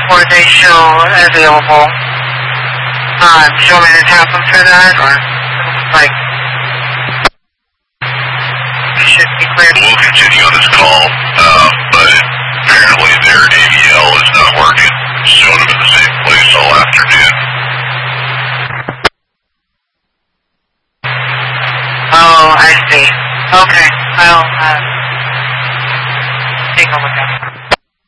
for they show available. Do you want me to tap them for that, or like it should be clear? We'll continue on this call, but apparently their AVL is not working. Showed them in the same place all afternoon. Oh, I see. Okay, I'll take a look at it.